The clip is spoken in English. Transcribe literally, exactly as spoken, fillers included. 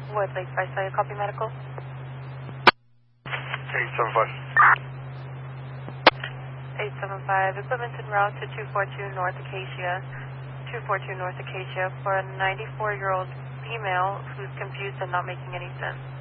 What, like, I saw you copy medical? eight seven five. eight seven five, equipment's en route to two four two North Acacia, two four two North Acacia for a ninety-four-year-old female who's confused and not making any sense.